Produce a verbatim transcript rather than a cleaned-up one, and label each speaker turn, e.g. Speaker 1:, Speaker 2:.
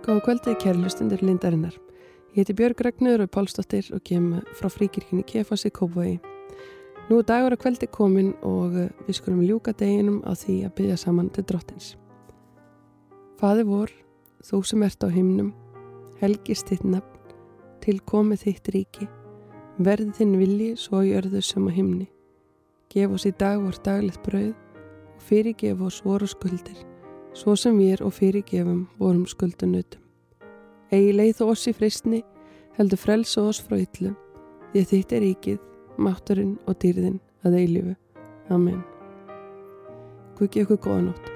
Speaker 1: Góða kvöldið, kæru hlustendur Lindarinnar. Ég heiti Björg Ragnheiður Pálsdóttir og kem frá Fríkirkjunni Kefasi, Kópavogi. Nú er dagur að kvöldi komin og við skulum ljúka deginum á því að biðja saman til Drottins. Faðir vor, þú sem ert á himnum, helgist þitt nafn, til komið þitt ríki, verði þinn vilji svo í jörðu sem á himni. Gef oss í dag vort daglegt brauð og fyrirgef oss voru skuldir, svo sem við og fyrirgefum vorum skuldunutum. Eigi leið oss í freistni, heldur frelsa oss frá illu, því að þitt er ríkið, mátturinn og dýrðin að eilífu. Amen. Guð gefi ykkur góða nótt.